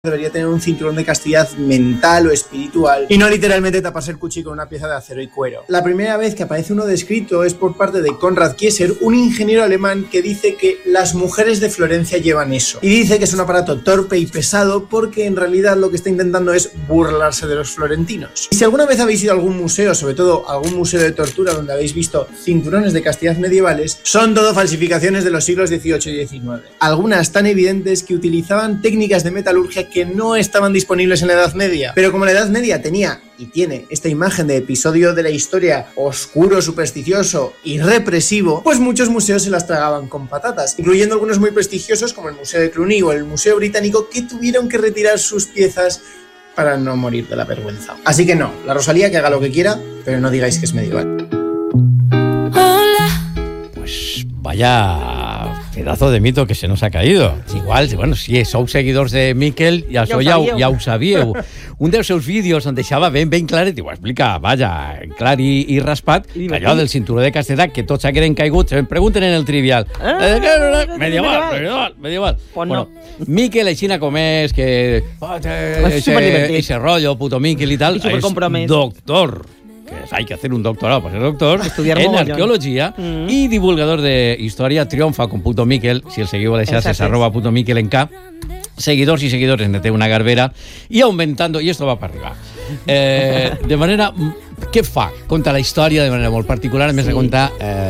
debería tener un cinturón de castidad mental o espiritual y no literalmente taparse el cuchi con una pieza de acero y cuero. La primera vez que aparece uno descrito es por parte de Konrad Kieser, un ingeniero alemán que dice que las mujeres de Florencia llevan eso. Y dice que es un aparato torpe y pesado porque en realidad lo que está intentando es burlarse de los florentinos. Y si alguna vez habéis ido a algún museo, sobre todo algún museo de tortura donde habéis visto cinturones de castidad medievales, son todo falsificaciones de los siglos XVIII y XIX. Algunas tan evidentes que utilizaban técnicas de metalurgia que no estaban disponibles en la Edad Media. Pero como la Edad Media tenía y tiene esta imagen de episodio de la historia oscuro, supersticioso y represivo, pues muchos museos se las tragaban con patatas, incluyendo algunos muy prestigiosos como el Museo de Cluny o el Museo Británico, que tuvieron que retirar sus piezas para no morir de la vergüenza. Así que no, la Rosalía que haga lo que quiera, pero no digáis que es medieval. Pues vaya pedazo de mito que se nos ha caído. Igual, bueno, si sou seguidors de Miquel, ja ho sabíeu. Un dels seus vídeos on deixava ben claret, i ho explica, vaja, clar i raspat, que allò del cinturó de castidad, que tots hagueren caigut, se pregunten en el trivial. Medieval. Bueno, Miquel, aixina com és, que ese rollo, puto Miquel i tal, és doctor. Hay que hacer un doctorado para ser doctor en arqueología y divulgador de historia. Triomfa con puto Miquel, si el seguiu a deixar es @puto Miquel en K. Seguidors y seguidores de una garbera y aumentando, y esto va para arriba. De manera... Què fa? Conta la història de manera molt particular, a més de contar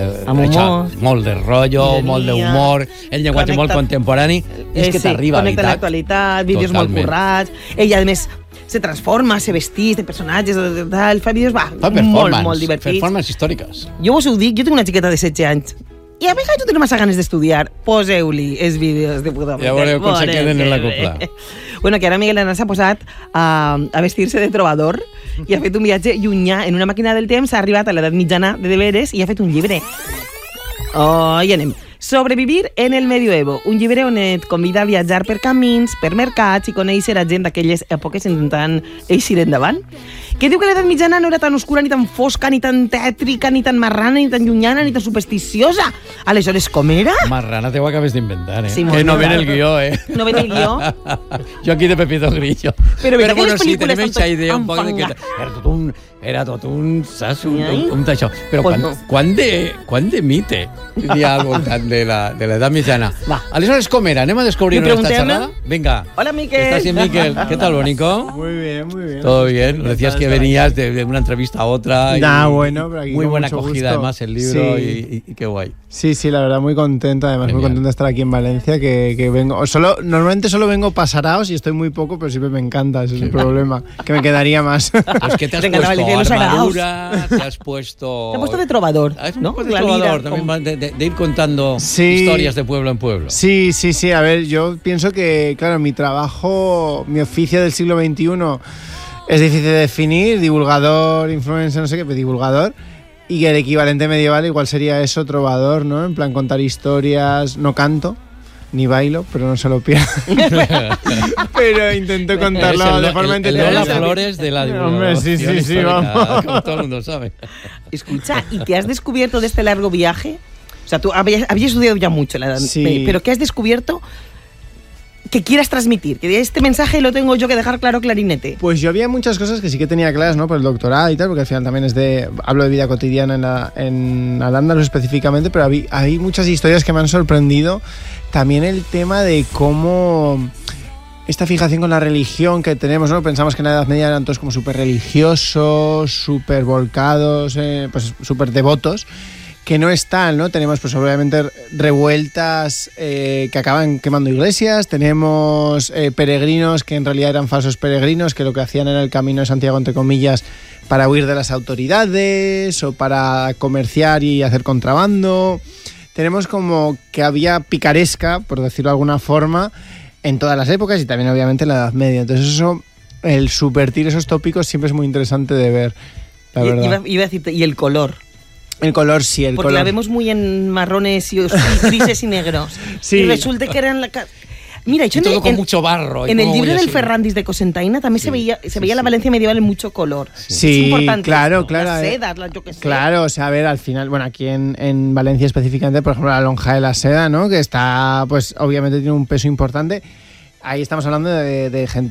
molt de rotllo, molt d'humor, el llenguatge molt contemporani. És que t'arriba a connecta l'actualitat, vídeos molt currats. Ella, a més, se transforma, se vestís de personatges, fa vídeos molt divertits. Performances històriques. Jo us ho dic, jo tinc una xiqueta de 16 anys i a vegades jo tinc massa ganes d'estudiar. Poseu-li els vídeos de puta. Ja veureu com se queden en la copla. Bueno, que ara Miguel Hernández s'ha posat a vestir-se de trobador i ha fet un viatge llunyà en una màquina del temps, ha arribat a l'edat mitjana de veres i ha fet un llibre. I anem. Sobrevivir en el Medioevo, un llibre on et convida a viatjar per camins, per mercats i conèixer a gent d'aquelles èpoques intentant eixir endavant. Que diu que l'edat mitjana no era tan oscura, ni tan fosca, ni tan tètrica, ni tan marrana, ni tan llunyana, ni tan supersticiosa. Aleshores, com era? Marrana te ho acabes d'inventar, Sí, que no ven el guió, No ven el guió? Jo aquí de Pepito Grillo. Però bueno, sí, tenim aquesta idea un poc de que era tot un saps, un d'això. Però quan de mite hi ha al voltant de l'edat mitjana? Aleshores, com era? Anem a descobrir esta charlada. Venga. Hola, Miquel. ¿Estás bien, Miquel? ¿Qué tal, Bonico? Muy bien. Todo bien. Decías que venías de una entrevista a otra. Bueno, pero aquí muy buena acogida, gusto. Además, el libro y qué guay. Sí, la verdad, muy contento. Además, genial. Muy contento de estar aquí en Valencia, que vengo... Normalmente solo vengo para Saraos y estoy muy poco, pero siempre me encanta, ese es el problema, que me quedaría más. Pues que te has puesto armadura, te has puesto... Te has puesto de trovador, ¿no? De trovador, también de ir contando historias de pueblo en pueblo. Sí. A ver, yo pienso que, claro, mi trabajo, mi oficio del siglo XXI es difícil de definir, divulgador, influencer, no sé qué, pero divulgador. Y el equivalente medieval igual sería eso, trovador, ¿no? En plan, contar historias. No canto, ni bailo, pero no se lo pierdo. Pero intento contarlo de forma entretenida. Lola Flores de la divulgación. Hombre, sí, vamos. Como todo el mundo sabe. Escucha, ¿y qué has descubierto de este largo viaje? O sea, tú habías estudiado ya mucho la edad, pero ¿qué has descubierto que quieras transmitir? Que este mensaje lo tengo yo que dejar claro, clarinete. Pues yo había muchas cosas que sí que tenía claras, ¿no? Por el doctorado y tal, porque al final también hablo de vida cotidiana en Al-Ándalus específicamente, pero hay muchas historias que me han sorprendido. También el tema de cómo esta fijación con la religión que tenemos, ¿no? Pensamos que en la Edad Media eran todos como súper religiosos, súper volcados, pues súper devotos. Que no es tal, ¿no? Tenemos pues obviamente revueltas que acaban quemando iglesias, tenemos peregrinos que en realidad eran falsos peregrinos, que lo que hacían era el camino de Santiago, entre comillas, para huir de las autoridades o para comerciar y hacer contrabando. Tenemos como que había picaresca, por decirlo de alguna forma, en todas las épocas y también obviamente en la Edad Media. Entonces eso, el subvertir esos tópicos siempre es muy interesante de ver, la verdad. Iba a decirte, y el color. El color, sí, el porque color. La vemos muy en marrones y grises y negros. Sí. Y resulta que eran... Mira, yo todo con mucho barro. En el libro del Ferrandis de Cosentaina también se veía la Valencia medieval en mucho color. Sí, es importante. Claro. Las sedas, yo qué sé. Claro, o sea, a ver, al final, bueno, aquí en Valencia específicamente, por ejemplo, la lonja de la seda, ¿no? Que está, pues, obviamente tiene un peso importante. Ahí estamos hablando de gente